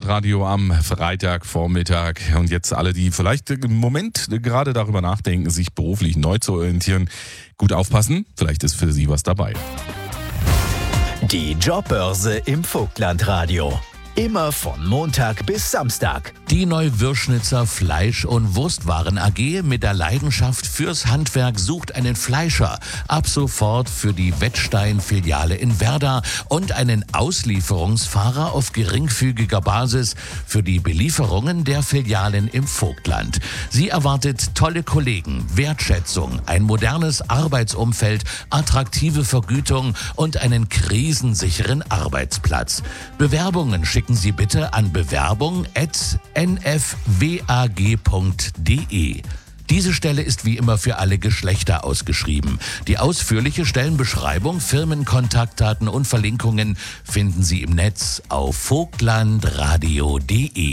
Vogtlandradio am Freitagvormittag. Und jetzt alle, die vielleicht im Moment gerade darüber nachdenken, sich beruflich neu zu orientieren, gut aufpassen, vielleicht ist für Sie was dabei. Die Jobbörse im Vogtlandradio. Immer von Montag bis Samstag. Die Neuwürschnitzer Fleisch- und Wurstwaren AG mit der Leidenschaft fürs Handwerk sucht einen Fleischer. Ab sofort für die Wettstein-Filiale in Werder und einen Auslieferungsfahrer auf geringfügiger Basis für die Belieferungen der Filialen im Vogtland. Sie erwartet tolle Kollegen, Wertschätzung, ein modernes Arbeitsumfeld, attraktive Vergütung und einen krisensicheren Arbeitsplatz. Bewerbungen schicken Sie bitte an bewerbung@nfwag.de. Diese Stelle ist wie immer für alle Geschlechter ausgeschrieben. Die ausführliche Stellenbeschreibung, Firmenkontaktdaten und Verlinkungen finden Sie im Netz auf vogtlandradio.de.